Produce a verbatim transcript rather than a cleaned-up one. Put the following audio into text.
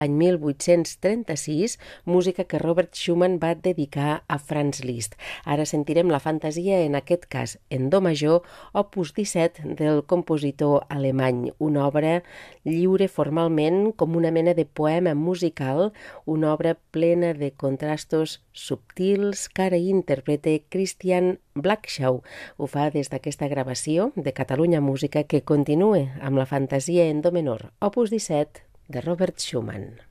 L'any mil vuit-cents trenta-sis, música que Robert Schumann va dedicar a Franz Liszt. Ara sentirem la fantasia, en aquest cas en do major, opus disset del compositor alemany, una obra lliure formalment com una mena de poema musical, una obra plena de contrastos subtils que ara interpreta Christian Blackschau. Ho fa des d'aquesta gravació de Catalunya Música, que continua amb la fantasia en do menor, opus disset, de Robert Schumann.